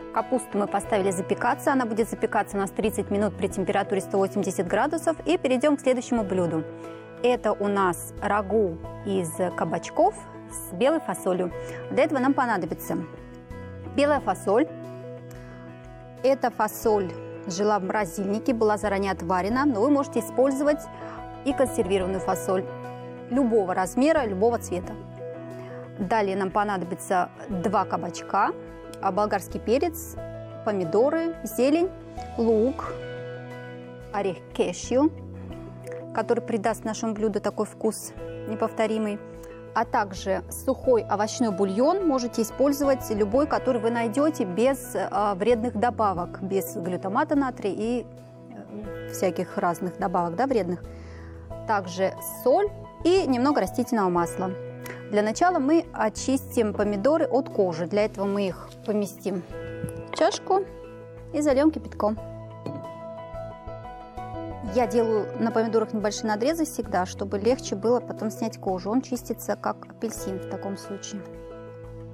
Капусту мы поставили запекаться. Она будет запекаться у нас 30 минут при температуре 180 градусов. И перейдем к следующему блюду. Это у нас рагу из кабачков с белой фасолью. Для этого нам понадобится белая фасоль. Эта фасоль жила в морозильнике, была заранее отварена, но вы можете использовать и консервированную фасоль любого размера, любого цвета. Далее нам понадобится 2 кабачка, болгарский перец, помидоры, зелень, лук, орех кешью, который придаст нашему блюду такой вкус неповторимый, а также сухой овощной бульон. Можете использовать любой, который вы найдете без вредных добавок, без глютамата натрия и всяких разных добавок, да, вредных. Также соль и немного растительного масла. Для начала мы очистим помидоры от кожи. Для этого мы их поместим в чашку и зальем кипятком. Я делаю на помидорах небольшие надрезы всегда, чтобы легче было потом снять кожу. Он чистится как апельсин в таком случае.